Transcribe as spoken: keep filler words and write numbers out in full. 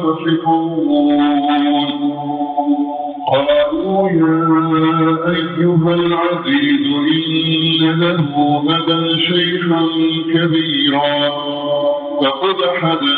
يصفون قالوا يا أيها العزيز إن له أبا شيخا كبيرا فقد حدث